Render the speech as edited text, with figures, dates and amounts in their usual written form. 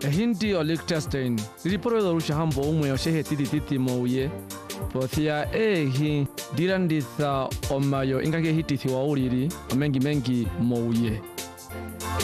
Hindi o Liechtenstein riporo do rusha hambo umwe o shehe titi mouye pothia hi diranditha omayo ingake hitisi wa uriri mengi mouye